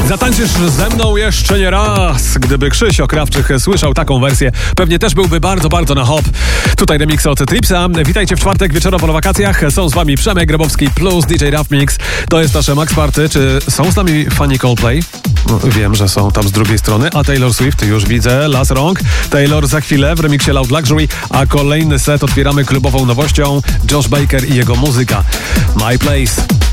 Zatańczysz ze mną jeszcze nie raz. Gdyby Krzysio Krawczyk słyszał taką wersję, pewnie też byłby bardzo, bardzo na hop. Tutaj remix od Tripsa. Witajcie w czwartek wieczorowo na wakacjach. Są z wami Przemek Grabowski plus DJ Rough Mix. To jest nasze Max Party. Czy są z nami fani Coldplay? No, wiem, że są tam z drugiej strony. A Taylor Swift, już widzę, las rąk. Taylor za chwilę w remiksie Loud Luxury, a kolejny set otwieramy klubową nowością. Josh Baker i jego muzyka. My Place.